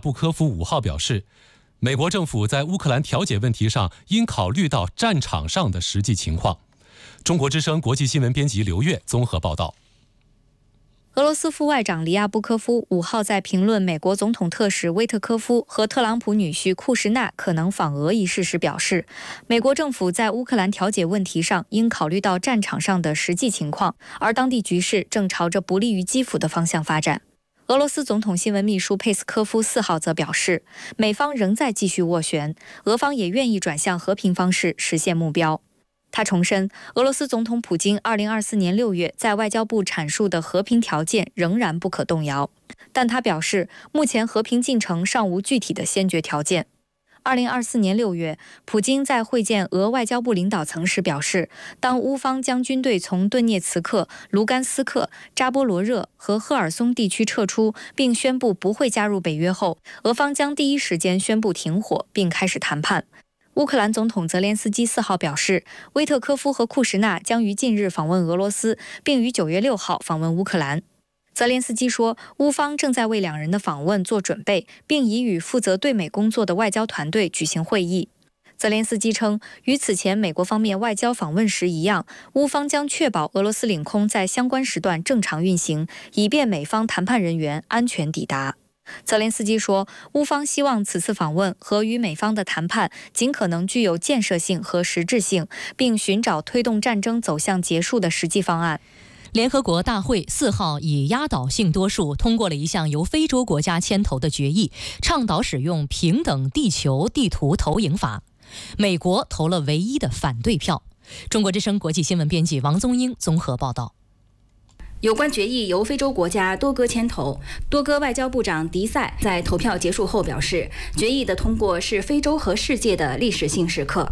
布科夫5号表示，美国政府在乌克兰调解问题上应考虑到战场上的实际情况。中国之声国际新闻编辑刘越综合报道。 俄罗斯副外长里亚布科夫5号在评论美国总统特使威特科夫和特朗普女婿库什纳可能访俄一事时表示，美国政府在乌克兰调解问题上应考虑到战场上的实际情况，而当地局势正朝着不利于基辅的方向发展。俄罗斯总统新闻秘书佩斯科夫4号则表示，美方仍在继续斡旋，俄方也愿意转向和平方式实现目标。他重申，俄罗斯总统普京2024年6月在外交部阐述的和平条件仍然不可动摇，但他表示，目前和平进程尚无具体的先决条件。2024年6月，普京在会见俄外交部领导层时表示，当乌方将军队从顿涅茨克、卢甘斯克、扎波罗热和赫尔松地区撤出，并宣布不会加入北约后，俄方将第一时间宣布停火并开始谈判。乌克兰总统泽连斯基4号表示，威特科夫和库什纳将于近日访问俄罗斯，并于9月6号访问乌克兰。泽连斯基说，乌方正在为两人的访问做准备，并已与负责对美工作的外交团队举行会议。泽连斯基称，与此前美国方面外交访问时一样，乌方将确保俄罗斯领空在相关时段正常运行，以便美方谈判人员安全抵达。泽连斯基说，乌方希望此次访问和与美方的谈判尽可能具有建设性和实质性，并寻找推动战争走向结束的实际方案。 联合国大会4号以压倒性多数通过了一项由非洲国家牵头的决议，倡导使用平等地球地图投影法。美国投了唯一的反对票。中国之声国际新闻编辑王宗英综合报道。 有关决议由非洲国家多哥牵头，多哥外交部长迪塞在投票结束后表示，决议的通过是非洲和世界的历史性时刻。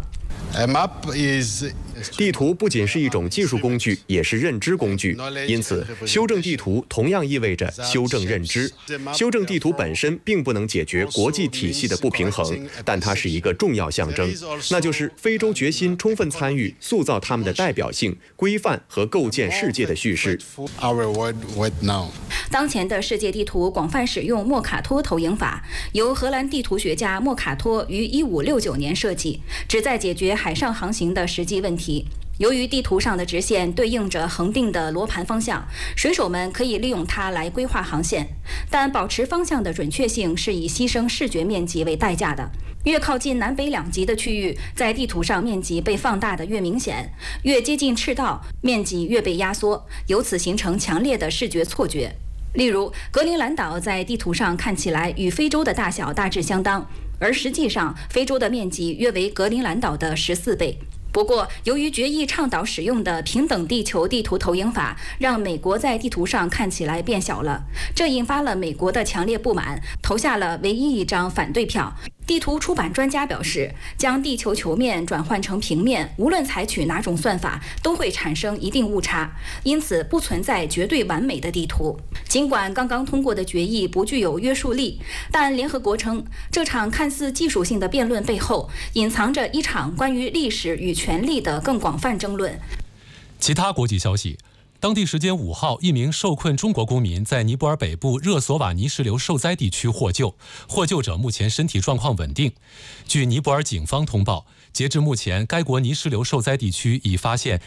地图不仅是一种技术工具，也是认知工具。因此，修正地图同样意味着修正认知。修正地图本身并不能解决国际体系的不平衡，但它是一个重要象征，那就是非洲决心充分参与塑造他们的代表性、规范和构建世界的叙事。 当前的世界地图广泛使用莫卡托投影法，由荷兰地图学家莫卡托于1569年设计，旨在解决海上航行的实际问题。由于地图上的直线对应着恒定的罗盘方向，水手们可以利用它来规划航线，但保持方向的准确性是以牺牲视觉面积为代价的。越靠近南北两极的区域，在地图上面积被放大的越明显，越接近赤道，面积越被压缩，由此形成强烈的视觉错觉。例如，格陵兰岛在地图上看起来与非洲的大小大致相当，而实际上非洲的面积约为格陵兰岛的14倍。不过，由于决议倡导使用的平等地球地图投影法，让美国在地图上看起来变小了，这引发了美国的强烈不满，投下了唯一一张反对票。地图出版专家表示，将地球球面转换成平面，无论采取哪种算法，都会产生一定误差，因此不存在绝对完美的地图。尽管刚刚通过的决议不具有约束力，但联合国称，这场看似技术性的辩论背后，隐藏着一场关于历史与权力的更广泛争论。 其他国际消息。当地时间5号，一名受困中国公民在尼泊尔北部热索瓦泥石流受灾地区获救，获救者目前身体状况稳定。据尼泊尔警方通报，截至目前，该国泥石流受灾地区已发现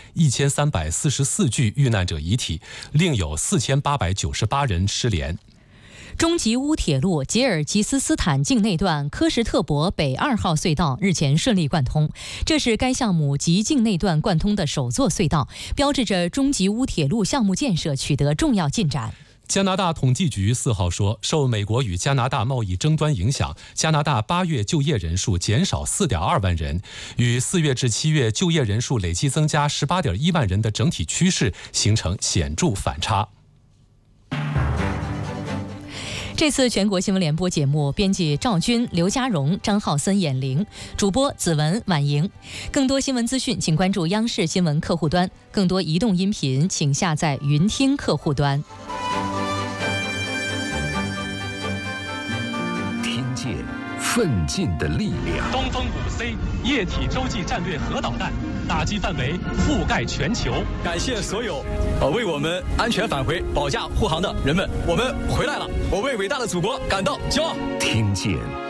1344具遇难者遗体，另有4898人失联。 中吉乌铁路吉尔吉斯斯坦境内段科什特伯北2号隧道日前顺利贯通，这是该项目及境内段贯通的首座隧道，标志着中吉乌铁路项目建设取得重要进展。 加拿大统计局4号说，受美国与加拿大贸易争端影响，加拿大8月就业人数减少4.2万人，与4月至7月就业人数累计增加18.1万人的整体趋势形成显著反差。 这次全国新闻联播节目，编辑赵军、刘家荣、张浩森、闫玲，主播子文、婉莹。更多新闻资讯，请关注央视新闻客户端。更多移动音频，请下载云听客户端。 听见奋进的力量。 东风5C 液体洲际战略核导弹，打击范围覆盖全球。 感谢所有为我们安全返回、保驾护航的人们，我们回来了，我为伟大的祖国感到骄傲。 听见